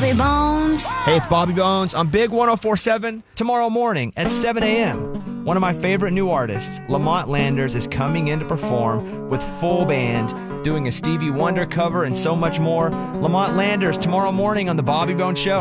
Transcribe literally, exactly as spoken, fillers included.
Bobby Bones. Hey, it's Bobby Bones on Big one oh four point seven tomorrow morning at seven a.m. One of my favorite new artists, Lamont Landers, is coming in to perform with full band, doing a Stevie Wonder cover and so much more. Lamont Landers tomorrow morning on The Bobby Bones Show.